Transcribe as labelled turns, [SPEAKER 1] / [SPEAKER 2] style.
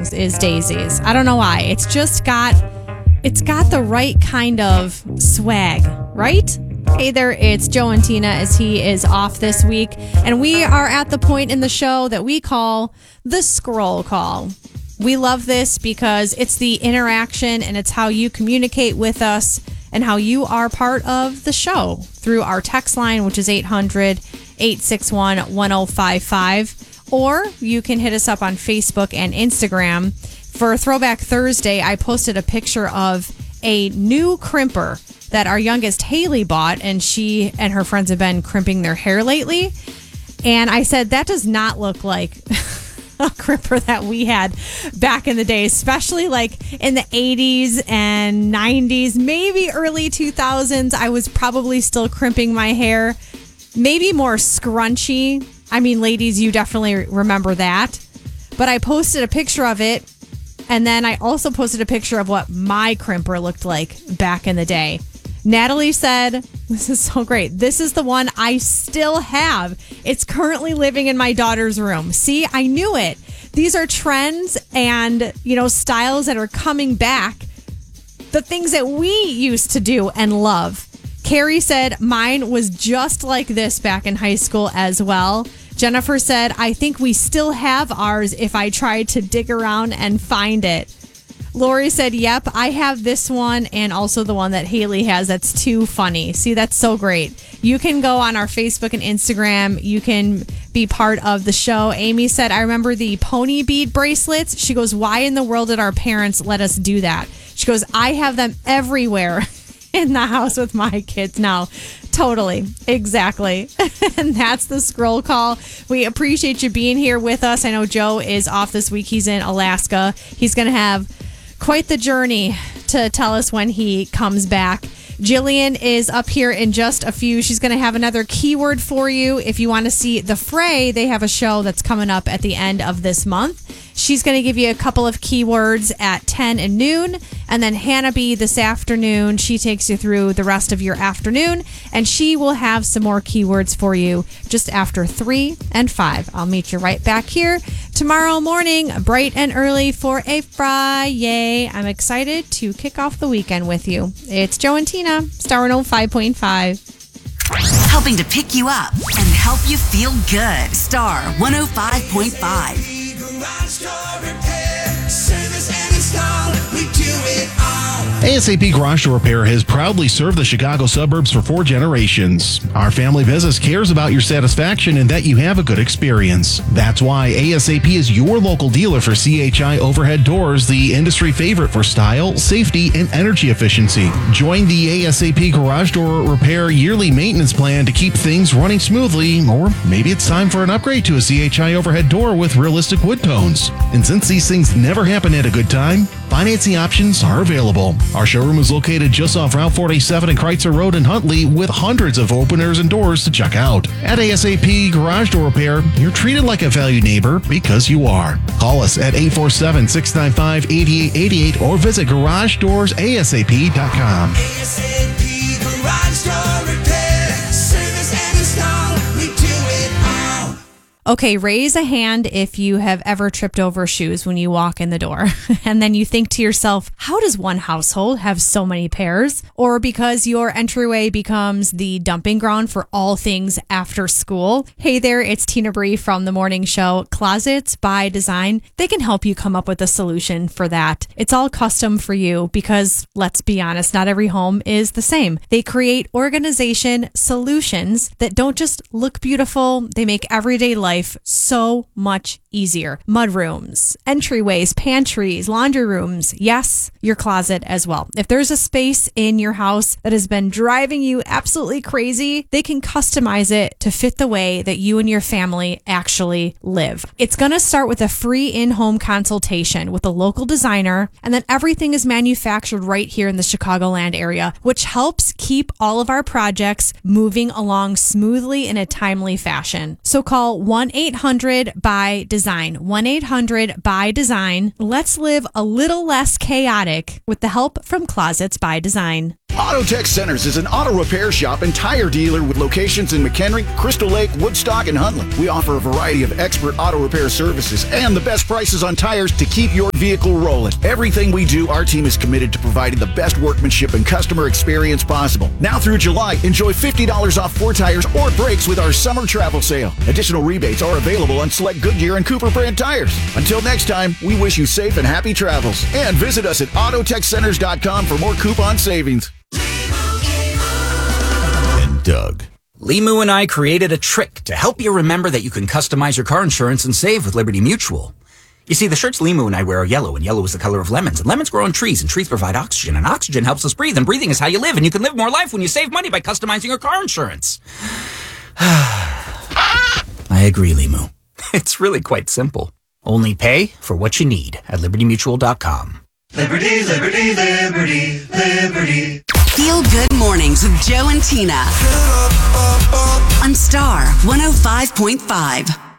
[SPEAKER 1] songs is Daisies. I don't know why. It's got the right kind of swag, right? Hey there, it's Joe and Tina as he is off this week. And we are at the point in the show that we call the scroll call. We love this because it's the interaction and it's how you communicate with us and how you are part of the show through our text line, which is 800-861-1055. Or you can hit us up on Facebook and Instagram. For Throwback Thursday, I posted a picture of a new crimper that our youngest Haley bought, and she and her friends have been crimping their hair lately. And I said, that does not look like a crimper that we had back in the day, especially like in the 80s and 90s, maybe early 2000s. I was probably still crimping my hair, maybe more scrunchy. I mean, ladies, you definitely remember that. But I posted a picture of it, and then I also posted a picture of what my crimper looked like back in the day. Natalie said, this is so great. This is the one I still have. It's currently living in my daughter's room. See, I knew it. These are trends and, styles that are coming back. The things that we used to do and love. Carrie said, mine was just like this back in high school as well. Jennifer said, I think we still have ours if I tried to dig around and find it. Lori said, yep, I have this one and also the one that Haley has. That's too funny. See, that's so great. You can go on our Facebook and Instagram. You can be part of the show. Amy said, I remember the pony bead bracelets. She goes, why in the world did our parents let us do that? She goes, I have them everywhere in the house with my kids now. Totally. Exactly. And that's the scroll call. We appreciate you being here with us. I know Joe is off this week. He's in Alaska. He's going to have quite the journey to tell us when he comes back. Jillian is up here in just a few. She's going to have another keyword for you. If you want to see The Fray, they have a show that's coming up at the end of this month. She's going to give you a couple of keywords at 10 and noon. And then Hannah B this afternoon, she takes you through the rest of your afternoon. And she will have some more keywords for you just after 3 and 5. I'll meet you right back here tomorrow morning, bright and early for a Friday. I'm excited to kick off the weekend with you. It's Joe and Tina, Star 105.5.
[SPEAKER 2] Helping to pick you up and help you feel good. Star 105.5.
[SPEAKER 3] ASAP Garage Door Repair has proudly served the Chicago suburbs for 4 generations. Our family business cares about your satisfaction and that you have a good experience. That's why ASAP is your local dealer for CHI overhead doors, the industry favorite for style, safety, and energy efficiency. Join the ASAP Garage Door Repair yearly maintenance plan to keep things running smoothly, or maybe it's time for an upgrade to a CHI overhead door with realistic wood tones. And since these things never happen at a good time, financing options are available. Our showroom is located just off Route 47 and Kreitzer Road in Huntley with hundreds of openers and doors to check out. At ASAP Garage Door Repair, you're treated like a valued neighbor because you are. Call us at 847-695-8888 or visit GarageDoorsASAP.com.
[SPEAKER 4] ASAP Garage Door Repair. Service and install. We do it all.
[SPEAKER 1] Okay, raise a hand if you have ever tripped over shoes when you walk in the door. And then you think to yourself, how does one household have so many pairs? Or because your entryway becomes the dumping ground for all things after school. Hey there, it's Tina Bree from The Morning Show. Closets by Design. They can help you come up with a solution for that. It's all custom for you because, let's be honest, not every home is the same. They create organization solutions that don't just look beautiful, they make everyday life so much easier. Mudrooms, entryways, pantries, laundry rooms. Yes, your closet as well. If there's a space in your house that has been driving you absolutely crazy, they can customize it to fit the way that you and your family actually live. It's going to start with a free in-home consultation with a local designer, and then everything is manufactured right here in the Chicagoland area, which helps keep all of our projects moving along smoothly in a timely fashion. So call 1-800-BY-DESIGN. 1-800-BY-DESIGN. Let's live a little less chaotic with the help from Closets by Design.
[SPEAKER 5] Auto Tech Centers is an auto repair shop and tire dealer with locations in McHenry, Crystal Lake, Woodstock, and Huntley. We offer a variety of expert auto repair services and the best prices on tires to keep your vehicle rolling. Everything we do, our team is committed to providing the best workmanship and customer experience possible. Now through July, enjoy $50 off 4 tires or brakes with our summer travel sale. Additional rebates are available on select Goodyear and Cooper brand tires. Until next time, we wish you safe and happy travels. And visit us at autotechcenters.com for more coupon savings.
[SPEAKER 6] And Doug.
[SPEAKER 7] Limu and I created a trick to help you remember that you can customize your car insurance and save with Liberty Mutual. You see, the shirts Limu and I wear are yellow, and yellow is the color of lemons. And lemons grow on trees, and trees provide oxygen, and oxygen helps us breathe, and breathing is how you live, and you can live more life when you save money by customizing your car insurance. I agree, Limu. It's really quite simple. Only pay for what you need at libertymutual.com.
[SPEAKER 4] Liberty, liberty, liberty, liberty.
[SPEAKER 2] Feel Good Mornings with Joe and Tina on Star 105.5.